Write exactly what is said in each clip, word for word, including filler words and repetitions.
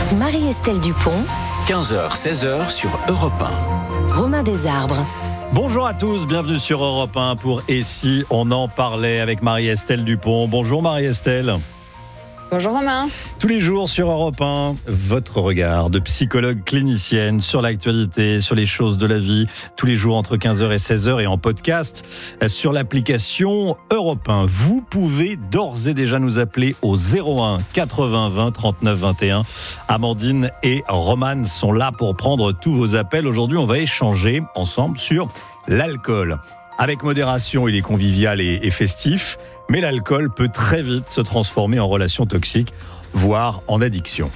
Marie-Estelle Dupont, quinze heures seize heures sur Europe un. Romain Desarbres. Bonjour à tous, bienvenue sur Europe un pour Et si on en parlait avec Marie-Estelle Dupont. Bonjour Marie-Estelle. Bonjour Romain. Tous les jours sur Europe un, votre regard de psychologue clinicienne sur l'actualité, sur les choses de la vie, tous les jours entre quinze heures et seize heures et en podcast sur l'application Europe un. Vous pouvez d'ores et déjà nous appeler au zéro un quatre-vingts vingt trente-neuf vingt et un. Amandine et Romane sont là pour prendre tous vos appels. Aujourd'hui, on va échanger ensemble sur l'alcool. Avec modération, il est convivial et, et festif, mais l'alcool peut très vite se transformer en relation toxique, voire en addiction.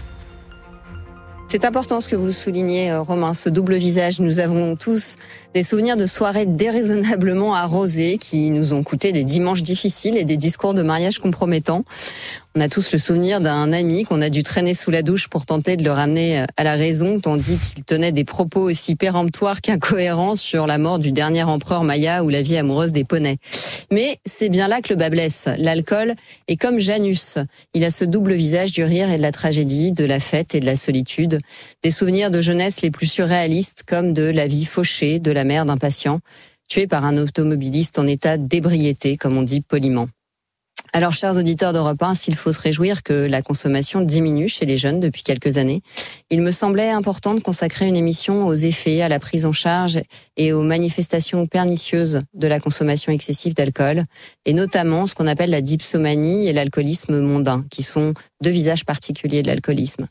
C'est important ce que vous soulignez, Romain, ce double visage. Nous avons tous des souvenirs de soirées déraisonnablement arrosées qui nous ont coûté des dimanches difficiles et des discours de mariage compromettants. On a tous le souvenir d'un ami qu'on a dû traîner sous la douche pour tenter de le ramener à la raison, tandis qu'il tenait des propos aussi péremptoires qu'incohérents sur la mort du dernier empereur Maya ou la vie amoureuse des poneys. Mais c'est bien là que le bas blesse. L'alcool est comme Janus. Il a ce double visage du rire et de la tragédie, de la fête et de la solitude. Des souvenirs de jeunesse les plus surréalistes, comme de la vie fauchée de la mère d'un patient, tué par un automobiliste en état d'ébriété, comme on dit poliment. Alors, chers auditeurs d'Europe un, s'il faut se réjouir que la consommation diminue chez les jeunes depuis quelques années, il me semblait important de consacrer une émission aux effets, à la prise en charge et aux manifestations pernicieuses de la consommation excessive d'alcool, et notamment ce qu'on appelle la dipsomanie et l'alcoolisme mondain, qui sont deux visages particuliers de l'alcoolisme.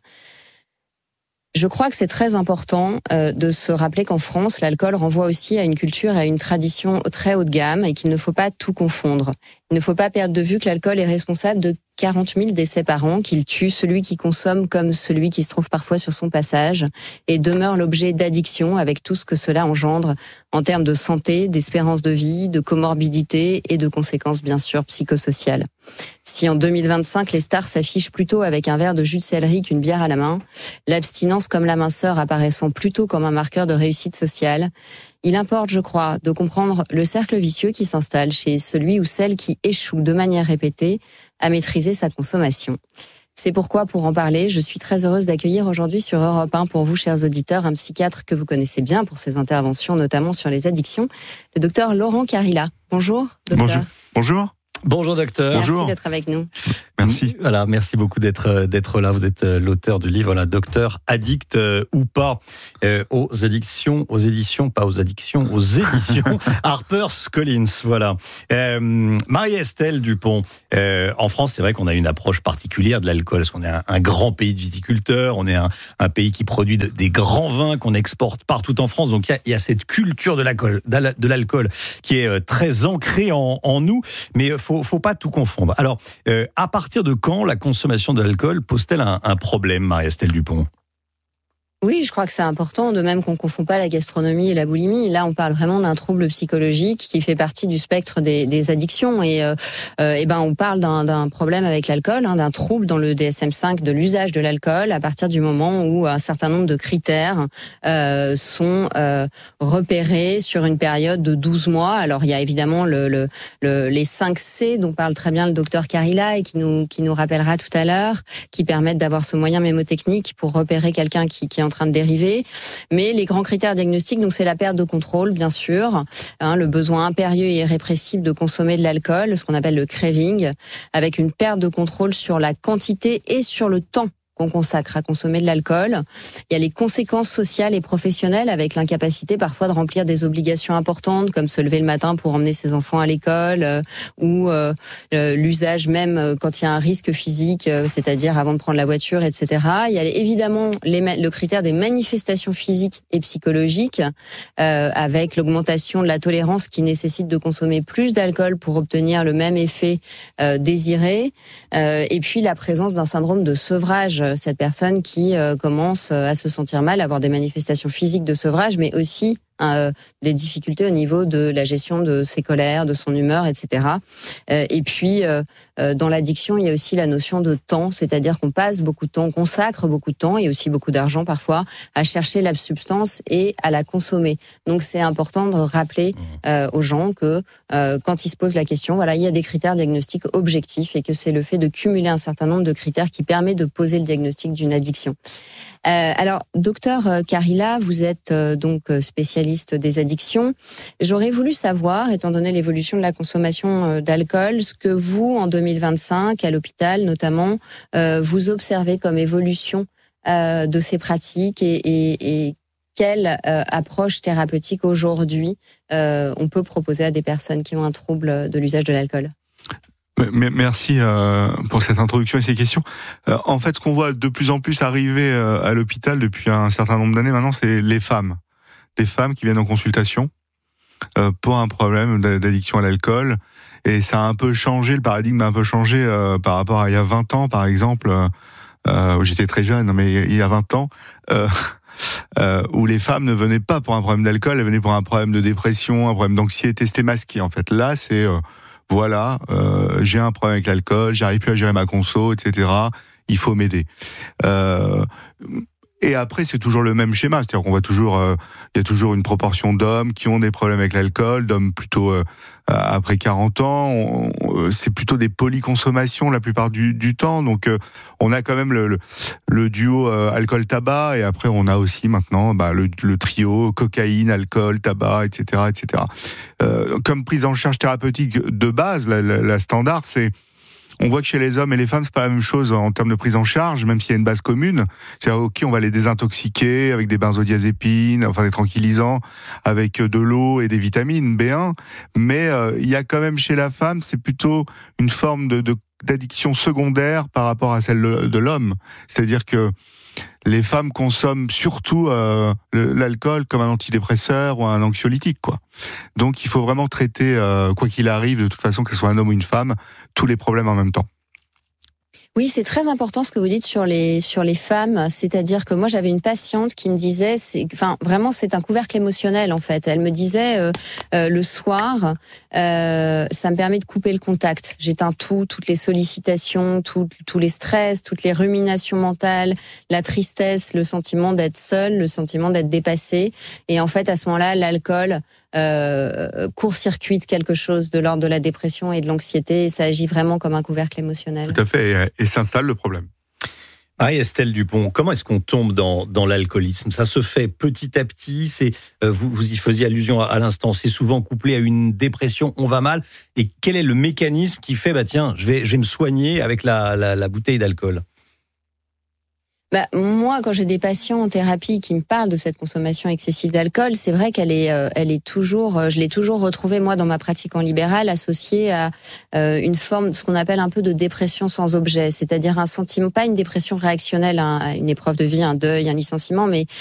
Je crois que c'est très important euh, de se rappeler qu'en France, l'alcool renvoie aussi à une culture et à une tradition très haut de gamme et qu'il ne faut pas tout confondre. Il ne faut pas perdre de vue que l'alcool est responsable de quarante mille décès par an, qu'il tue celui qui consomme comme celui qui se trouve parfois sur son passage et demeure l'objet d'addiction avec tout ce que cela engendre en termes de santé, d'espérance de vie, de comorbidité et de conséquences bien sûr psychosociales. Si en deux mille vingt-cinq, les stars s'affichent plutôt avec un verre de jus de céleri qu'une bière à la main, l'abstinence comme la minceur apparaissant plutôt comme un marqueur de réussite sociale, il importe, je crois, de comprendre le cercle vicieux qui s'installe chez celui ou celle qui échoue de manière répétée à maîtriser sa consommation. C'est pourquoi, pour en parler, je suis très heureuse d'accueillir aujourd'hui sur Europe un, pour vous, chers auditeurs, un psychiatre que vous connaissez bien pour ses interventions, notamment sur les addictions, le docteur Laurent Carilla. Bonjour, docteur. Bonjour. Bonjour. Bonjour docteur. Merci Bonjour. d'être avec nous. Merci. Voilà, merci beaucoup d'être d'être là. Vous êtes l'auteur du livre, voilà, Docteur addict euh, ou pas, euh, aux addictions, aux éditions, pas aux addictions, aux éditions HarperCollins. Voilà. Euh, Marie-Estelle Dupont. Euh, en France, c'est vrai qu'on a une approche particulière de l'alcool, parce qu'on est un, un grand pays de viticulteurs, on est un, un pays qui produit de, des grands vins qu'on exporte partout en France. Donc il y a, il y a cette culture de l'alcool, de l'alcool qui est très ancrée en, en nous, mais il faut, faut pas tout confondre. Alors, euh, à partir de quand la consommation de l'alcool pose-t-elle un, un problème, Marie-Estelle Dupont ? Oui, je crois que c'est important, de même qu'on ne confond pas la gastronomie et la boulimie. Là, on parle vraiment d'un trouble psychologique qui fait partie du spectre des, des addictions. Et, euh, euh, et ben, on parle d'un, d'un problème avec l'alcool, hein, d'un trouble dans le D S M cinq de l'usage de l'alcool à partir du moment où un certain nombre de critères euh, sont euh, repérés sur une période de douze mois. Alors, il y a évidemment le, le, le, les cinq C dont parle très bien le docteur Carilla et qui nous, qui nous rappellera tout à l'heure, qui permettent d'avoir ce moyen mémotechnique pour repérer quelqu'un qui, qui est en train de dériver. Mais les grands critères diagnostiques, donc c'est la perte de contrôle, bien sûr, hein, le besoin impérieux et irrépressible de consommer de l'alcool, ce qu'on appelle le craving, avec une perte de contrôle sur la quantité et sur le temps qu'on consacre à consommer de l'alcool. Il y a les conséquences sociales et professionnelles avec l'incapacité parfois de remplir des obligations importantes comme se lever le matin pour emmener ses enfants à l'école euh, ou euh, l'usage même euh, quand il y a un risque physique, euh, c'est-à-dire avant de prendre la voiture, et cetera. Il y a évidemment les, le critère des manifestations physiques et psychologiques euh, avec l'augmentation de la tolérance qui nécessite de consommer plus d'alcool pour obtenir le même effet euh, désiré euh, et puis la présence d'un syndrome de sevrage, cette personne qui euh, commence à se sentir mal, à avoir des manifestations physiques de sevrage, mais aussi euh, des difficultés au niveau de la gestion de ses colères, de son humeur, et cetera. Euh, et puis, euh, euh, dans l'addiction, il y a aussi la notion de temps, c'est-à-dire qu'on passe beaucoup de temps, on consacre beaucoup de temps et aussi beaucoup d'argent parfois à chercher la substance et à la consommer. Donc, c'est important de rappeler euh, aux gens que euh, quand ils se posent la question, voilà, il y a des critères diagnostiques objectifs et que c'est le fait de cumuler un certain nombre de critères qui permet de poser le diagnostic d'une addiction. Euh, alors, docteur Karila, vous êtes euh, donc spécialiste des addictions. J'aurais voulu savoir, étant donné l'évolution de la consommation euh, d'alcool, ce que vous, en deux mille vingt-cinq, à l'hôpital notamment, euh, vous observez comme évolution euh, de ces pratiques et, et, et quelle euh, approche thérapeutique aujourd'hui euh, on peut proposer à des personnes qui ont un trouble de l'usage de l'alcool? Merci euh, pour cette introduction et ces questions. Euh, en fait, ce qu'on voit de plus en plus arriver euh, à l'hôpital depuis un certain nombre d'années maintenant, c'est les femmes. Des femmes qui viennent en consultation euh, pour un problème d'addiction à l'alcool. Et ça a un peu changé, le paradigme a un peu changé euh, par rapport à il y a vingt ans, par exemple. Euh, où j'étais très jeune, mais il y a vingt ans... Euh, Euh, où les femmes ne venaient pas pour un problème d'alcool, elles venaient pour un problème de dépression, un problème d'anxiété, c'était masqué en fait. Là, c'est euh, voilà, euh, j'ai un problème avec l'alcool, j'arrive plus à gérer ma conso, et cetera. Il faut m'aider. Euh, et après, c'est toujours le même schéma, c'est-à-dire qu'on voit toujours, euh, il y a toujours une proportion d'hommes qui ont des problèmes avec l'alcool, d'hommes plutôt euh, après quarante ans. On, on, c'est plutôt des polyconsommations la plupart du, du temps. Donc, euh, on a quand même le, le, le duo euh, alcool-tabac, et après, on a aussi maintenant bah, le, le trio cocaïne, alcool, tabac, et cetera, et cetera. Euh, comme prise en charge thérapeutique de base, la, la, la standard, c'est on voit que chez les hommes et les femmes, c'est pas la même chose en termes de prise en charge, même s'il y a une base commune. C'est-à-dire, ok, on va les désintoxiquer avec des benzodiazépines, enfin des tranquillisants, avec de l'eau et des vitamines B un. Mais euh, il y a quand même chez la femme, c'est plutôt une forme de, de d'addiction secondaire par rapport à celle de l'homme. C'est-à-dire que les femmes consomment surtout euh, l'alcool comme un antidépresseur ou un anxiolytique, quoi. Donc il faut vraiment traiter, euh, quoi qu'il arrive, de toute façon, que ce soit un homme ou une femme, tous les problèmes en même temps. Oui, c'est très important ce que vous dites sur les sur les femmes, c'est-à-dire que moi j'avais une patiente qui me disait, c'est, enfin vraiment c'est un couvercle émotionnel en fait. Elle me disait euh, euh, le soir, euh, ça me permet de couper le contact. J'éteins tout, toutes les sollicitations, tout, tous les stress, toutes les ruminations mentales, la tristesse, le sentiment d'être seule, le sentiment d'être dépassée. Et en fait à ce moment-là, l'alcool euh, court-circuite quelque chose de l'ordre de la dépression et de l'anxiété. Et ça agit vraiment comme un couvercle émotionnel. Tout à fait. Et, et s'installe le problème. Marie-Estelle Dupont, comment est-ce qu'on tombe dans, dans l'alcoolisme? Ça se fait petit à petit, c'est, euh, vous, vous y faisiez allusion à, à l'instant, c'est souvent couplé à une dépression, on va mal. Et quel est le mécanisme qui fait, bah tiens, je vais, je vais me soigner avec la, la, la bouteille d'alcool? Bah, moi, quand j'ai des patients en thérapie qui me parlent de cette consommation excessive d'alcool, c'est vrai qu'elle est, euh, elle est toujours, euh, je l'ai toujours retrouvée moi dans ma pratique en libéral, associée à euh, une forme, ce qu'on appelle un peu de dépression sans objet, c'est-à-dire un sentiment, pas une dépression réactionnelle à une épreuve de vie, un deuil, un licenciement, mais